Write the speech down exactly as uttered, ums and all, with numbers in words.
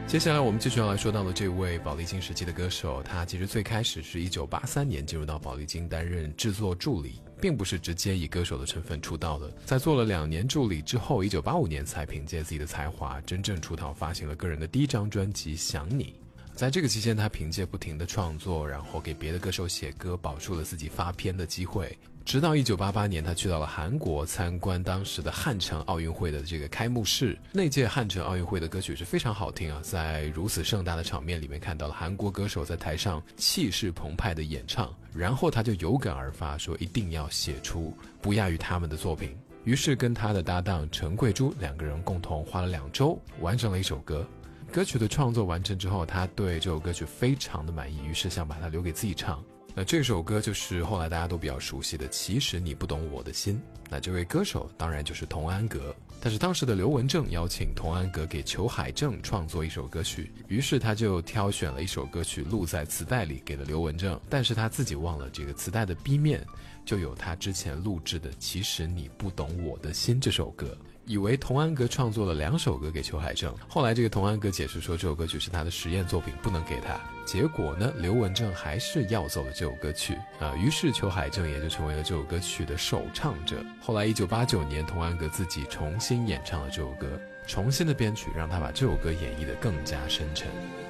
接下来我们继续要来说到的这位宝丽金时期的歌手，他其实最开始是一九八三年进入到宝丽金担任制作助理，并不是直接以歌手的身份出道的。在做了两年助理之后，一九八五年才凭借自己的才华真正出道，发行了个人的第一张专辑《想你》。在这个期间，他凭借不停的创作，然后给别的歌手写歌，保住了自己发片的机会。直到一九八八年，他去到了韩国参观当时的汉城奥运会的这个开幕式。那届汉城奥运会的歌曲是非常好听啊，在如此盛大的场面里面，看到了韩国歌手在台上气势澎湃的演唱，然后他就有感而发，说一定要写出不亚于他们的作品。于是跟他的搭档陈桂珠两个人共同花了两周完成了一首歌。歌曲的创作完成之后，他对这首歌曲非常的满意，于是想把它留给自己唱。那这首歌就是后来大家都比较熟悉的《其实你不懂我的心》。那这位歌手当然就是童安格，但是当时的刘文正邀请童安格给裘海正创作一首歌曲，于是他就挑选了一首歌曲录在磁带里给了刘文正，但是他自己忘了这个磁带的 B 面就有他之前录制的《其实你不懂我的心》这首歌，以为童安格创作了两首歌给裘海正，后来这个童安格解释说这首歌曲是他的实验作品，不能给他。结果呢，刘文正还是要走了这首歌曲啊，于是裘海正也就成为了这首歌曲的首唱者。后来一九八九年，童安格自己重新演唱了这首歌，重新的编曲让他把这首歌演绎得更加深沉。